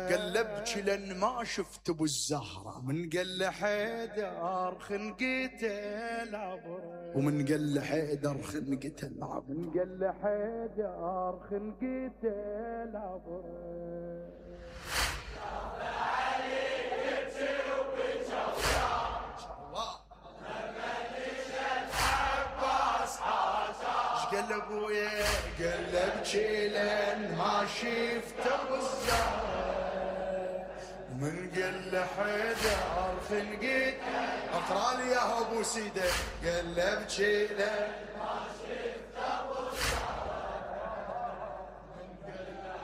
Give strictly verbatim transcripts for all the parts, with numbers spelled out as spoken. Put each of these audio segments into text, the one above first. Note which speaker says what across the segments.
Speaker 1: قلبك لن ما شفت ابو الزهرة،
Speaker 2: من قال حيدر خنقته العبر،
Speaker 1: ومن قال حيدر خنقته العبر،
Speaker 2: من قال حيدر خنقته العبر.
Speaker 1: قال ابويا قلبك لن ما شفت ابو الزهرة،
Speaker 2: من قال حيدر خنقته
Speaker 1: اقرا لي يا ابو سيده. قلبك لن
Speaker 2: ما شفت ابو الزهرة، من قال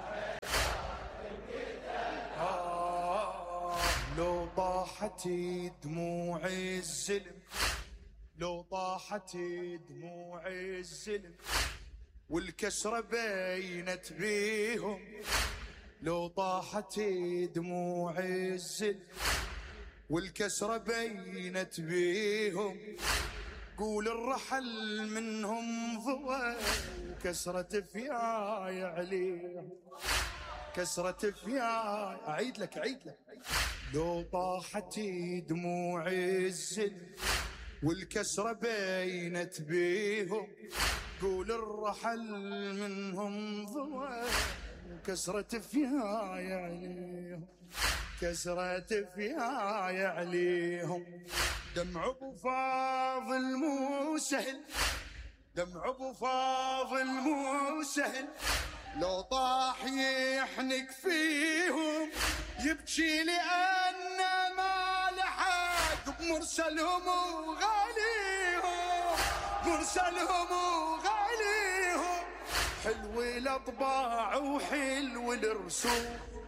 Speaker 2: حيدر خنقته.
Speaker 1: لو طاحت دموع الزلم، لو طاحت دموع الزلم والكسرة بينت بيهم، لو طاحت دموع الزلم والكسرة بينت بيهم، قول الرحل منهم ضوى وكسرة فياي عليهم، كسرة فياي. أعيد لك أعيد لك لو طاحت دموع الزلم والكسرة بينت بيهم، قول الرحل منهم ضوى وكسرة فياي عليهم، كسرة فياي عليهم. دمع ابو فاضل مو سهل، دمع ابو فاضل مو سهل، لو طاح يحنك فيهم، يبكي لأن ما لحق بمرسلهم وغاليهم، مرسلهم وغاليهم. حلو الأطباع وحلو الرسوم،